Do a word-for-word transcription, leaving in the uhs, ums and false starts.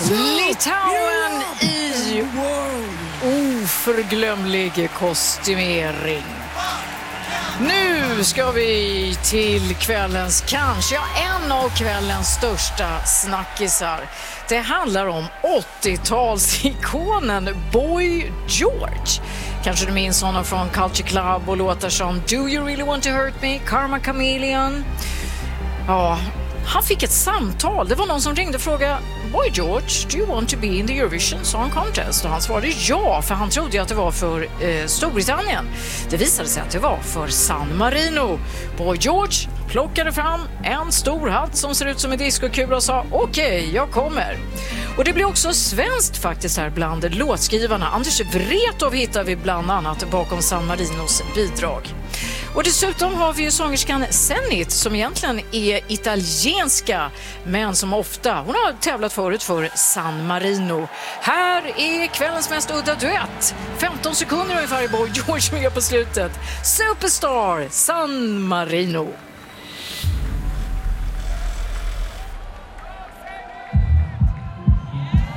Litauen i oförglömlig kostymering. Nu ska vi till kvällens, kanske en av kvällens största snackisar. Det handlar om åttiotalsikonen Boy George. Kanske du minns honom från Culture Club och låtar som Do You Really Want To Hurt Me, Karma Chameleon. Ja, han fick ett samtal. Det var någon som ringde och frågade: Boy George, do you want to be in the Eurovision Song Contest? Och han svarade ja, för han trodde att det var för eh, Storbritannien. Det visade sig att det var för San Marino. Boy George plockade fram en stor hatt som ser ut som en diskokula och sa okej, okay, jag kommer. Och det blir också svenskt faktiskt här bland låtskrivarna. Anders Wrethov hittar vi bland annat bakom San Marinos bidrag. Och dessutom har vi ju sångerskan Zenit som egentligen är italienska, men som ofta, hon har tävlat förut för San Marino. Här är kvällens mest udda duett. femton sekunder ungefär i Boy George med på slutet. Superstar, San Marino.